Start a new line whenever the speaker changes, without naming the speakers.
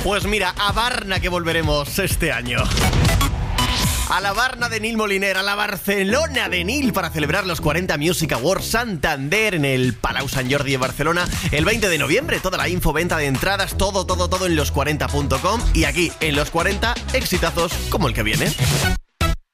Pues mira, a Barna que volveremos este año. A la Barna de Nil Moliner, a la Barcelona de Nil, para celebrar los 40 Music Awards Santander en el Palau Sant Jordi de Barcelona el 20 de noviembre. Toda la info, venta de entradas, todo en los40.com y aquí en los 40 exitazos como el que viene.